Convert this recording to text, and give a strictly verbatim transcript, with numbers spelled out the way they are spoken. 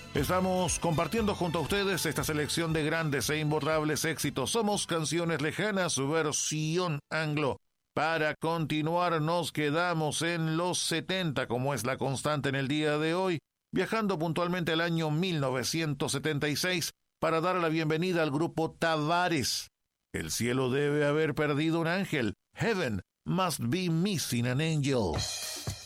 Estamos compartiendo junto a ustedes esta selección de grandes e imborrables éxitos. Somos Canciones Lejanas, versión anglo. Para continuar nos quedamos en los setenta, como es la constante en el día de hoy, viajando puntualmente al año mil novecientos setenta y seis para dar la bienvenida al grupo Tavares. El cielo debe haber perdido un ángel. Heaven must be missing an angel.